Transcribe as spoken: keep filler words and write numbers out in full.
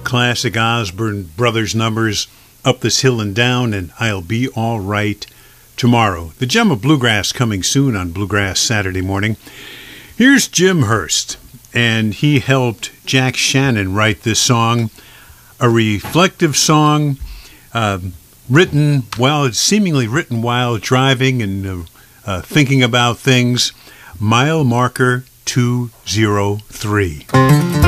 classic Osborne Brothers numbers, Up This Hill and Down and I'll Be All Right Tomorrow. The Gem of Bluegrass coming soon on Bluegrass Saturday morning. Here's Jim Hurst, and he helped Jack Shannon write this song, a reflective song uh, written while it's seemingly written while driving and uh, uh, thinking about things. Mile marker two oh three.